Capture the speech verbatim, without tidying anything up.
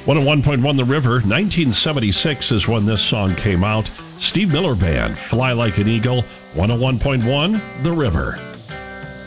one oh one point one The River, nineteen seventy-six is when this song came out. Steve Miller Band, Fly Like an Eagle, one oh one point one The River.